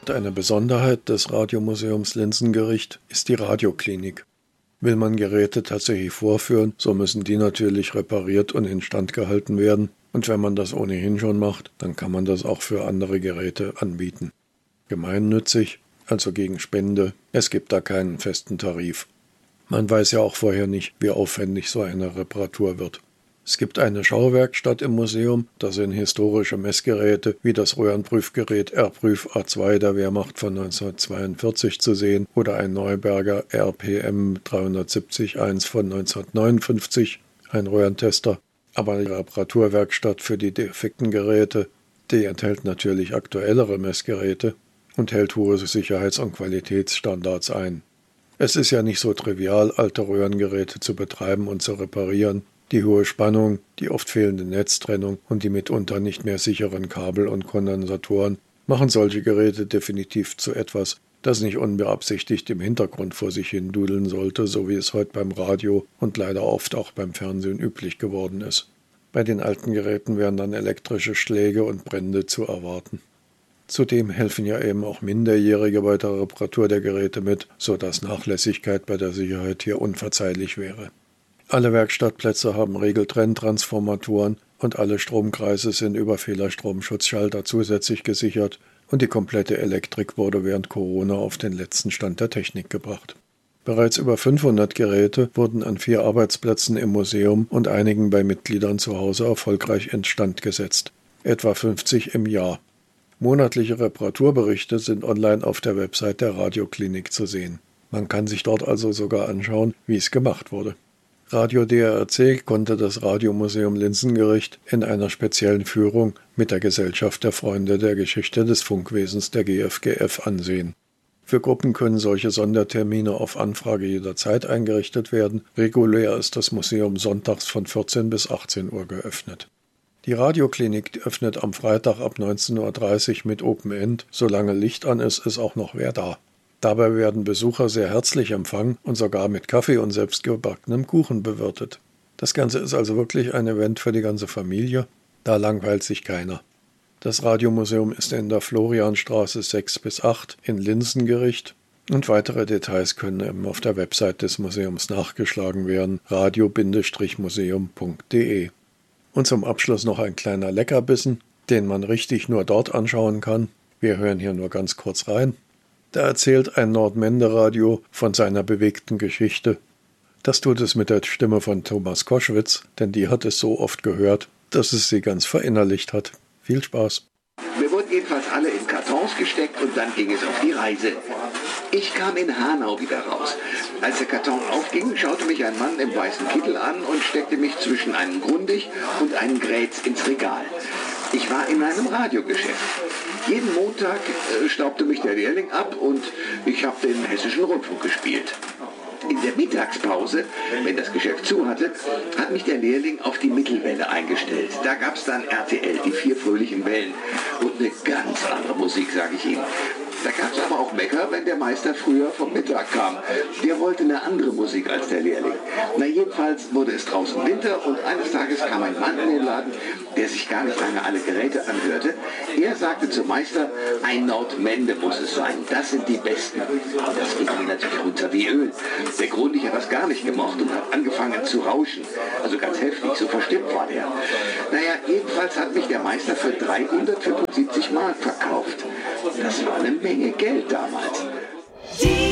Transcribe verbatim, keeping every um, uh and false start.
Eine Besonderheit des Radiomuseums Linsengericht ist die Radioklinik. Will man Geräte tatsächlich vorführen, so müssen die natürlich repariert und instand gehalten werden. Und wenn man das ohnehin schon macht, dann kann man das auch für andere Geräte anbieten. Gemeinnützig, also gegen Spende, es gibt da keinen festen Tarif. Man weiß ja auch vorher nicht, wie aufwendig so eine Reparatur wird. Es gibt eine Schauwerkstatt im Museum, da sind historische Messgeräte wie das Röhrenprüfgerät R-Prüf A zwei der Wehrmacht von neunzehnhundertzweiundvierzig zu sehen oder ein Neuberger R P M dreihundertsiebzig eins von neunzehnhundertneunundfünfzig, ein Röhrentester. Aber die Reparaturwerkstatt für die defekten Geräte, die enthält natürlich aktuellere Messgeräte und hält hohe Sicherheits- und Qualitätsstandards ein. Es ist ja nicht so trivial, alte Röhrengeräte zu betreiben und zu reparieren. Die hohe Spannung, die oft fehlende Netztrennung und die mitunter nicht mehr sicheren Kabel und Kondensatoren machen solche Geräte definitiv zu etwas, das nicht unbeabsichtigt im Hintergrund vor sich hin dudeln sollte, so wie es heute beim Radio und leider oft auch beim Fernsehen üblich geworden ist. Bei den alten Geräten wären dann elektrische Schläge und Brände zu erwarten. Zudem helfen ja eben auch Minderjährige bei der Reparatur der Geräte mit, sodass Nachlässigkeit bei der Sicherheit hier unverzeihlich wäre. Alle Werkstattplätze haben Regeltrenntransformatoren und alle Stromkreise sind über Fehlerstromschutzschalter zusätzlich gesichert und die komplette Elektrik wurde während Corona auf den letzten Stand der Technik gebracht. Bereits über fünfhundert Geräte wurden an vier Arbeitsplätzen im Museum und einigen bei Mitgliedern zu Hause erfolgreich instand gesetzt, etwa fünfzig im Jahr. Monatliche Reparaturberichte sind online auf der Website der Radioklinik zu sehen. Man kann sich dort also sogar anschauen, wie es gemacht wurde. Radio D R C konnte das Radiomuseum Linsengericht in einer speziellen Führung mit der Gesellschaft der Freunde der Geschichte des Funkwesens der G F G F ansehen. Für Gruppen können solche Sondertermine auf Anfrage jederzeit eingerichtet werden. Regulär ist das Museum sonntags von vierzehn bis achtzehn Uhr geöffnet. Die Radioklinik öffnet am Freitag ab neunzehn Uhr dreißig mit Open End. Solange Licht an ist, ist auch noch wer da. Dabei werden Besucher sehr herzlich empfangen und sogar mit Kaffee und selbstgebackenem Kuchen bewirtet. Das Ganze ist also wirklich ein Event für die ganze Familie. Da langweilt sich keiner. Das Radiomuseum ist in der Florianstraße sechs bis acht in Linsengericht und weitere Details können eben auf der Website des Museums nachgeschlagen werden, radio museum punkt de. Und zum Abschluss noch ein kleiner Leckerbissen, den man richtig nur dort anschauen kann. Wir hören hier nur ganz kurz rein. Da erzählt ein Nordmende-Radio von seiner bewegten Geschichte. Das tut es mit der Stimme von Thomas Koschwitz, denn die hat es so oft gehört, dass es sie ganz verinnerlicht hat. Viel Spaß. Wir wurden jedenfalls alle in Kartons gesteckt und dann ging es auf die Reise. Ich kam in Hanau wieder raus. Als der Karton aufging, schaute mich ein Mann im weißen Kittel an und steckte mich zwischen einem Grundig und einem Grätz ins Regal. Ich war in einem Radiogeschäft. Jeden Montag äh, staubte mich der Lehrling ab und ich habe den Hessischen Rundfunk gespielt. In der Mittagspause, wenn das Geschäft zu hatte, hat mich der Lehrling auf die Mittelwelle eingestellt. Da gab es dann R T L, die vier fröhlichen Wellen und eine ganz andere Musik, sage ich Ihnen. Da gab es aber auch Mecker, wenn der Meister früher vom Mittag kam. Der wollte eine andere Musik als der Lehrling. Na jedenfalls wurde es draußen Winter und eines Tages kam ein Mann in den Laden, der sich gar nicht lange alle Geräte anhörte. Er sagte zum Meister, ein Nordmende muss es sein, das sind die Besten. Und das ging mir natürlich runter wie Öl. Der Grundig hat das gar nicht gemocht und hat angefangen zu rauschen. Also ganz heftig, so verstimmt war der. Naja, jedenfalls hat mich der Meister für dreihundertfünfundsiebzig Mark verkauft. Das war eine Menge Geld damals.